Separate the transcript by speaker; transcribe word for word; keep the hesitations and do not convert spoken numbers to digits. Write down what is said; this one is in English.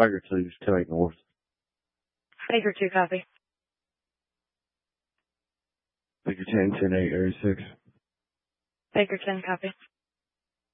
Speaker 1: Baker two, ten eight north.
Speaker 2: Baker two, copy.
Speaker 1: Baker ten, ten eight, area six.
Speaker 2: Baker ten, copy.